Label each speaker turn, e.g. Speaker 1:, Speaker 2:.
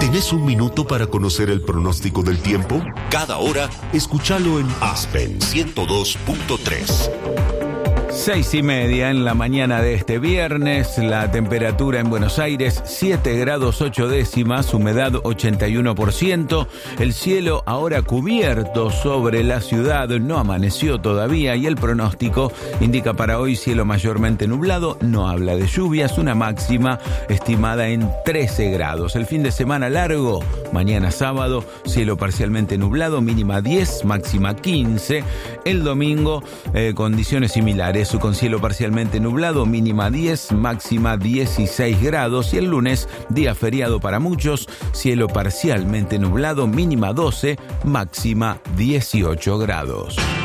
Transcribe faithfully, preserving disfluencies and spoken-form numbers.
Speaker 1: ¿Tenés un minuto para conocer el pronóstico del tiempo? Cada hora, escúchalo en Aspen ciento dos punto tres.
Speaker 2: Seis y media en la mañana de este viernes, la temperatura en Buenos Aires siete grados ocho décimas, humedad ochenta y uno por ciento, el cielo ahora cubierto sobre la ciudad, no amaneció todavía y el pronóstico indica para hoy cielo mayormente nublado, no habla de lluvias, una máxima estimada en trece grados. El fin de semana largo, mañana sábado, cielo parcialmente nublado, mínima diez, máxima quince, el domingo eh, condiciones similares, con cielo parcialmente nublado, mínima diez, máxima dieciséis grados, y el lunes, día feriado para muchos, cielo parcialmente nublado, mínima doce, máxima dieciocho grados.